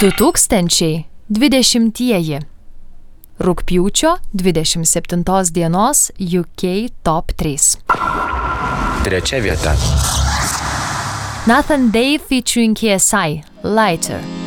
2020 rugpjūčio 27 dienos UK Top 3. Trečia vieta. Nathan Dave featuring KSI, Lighter.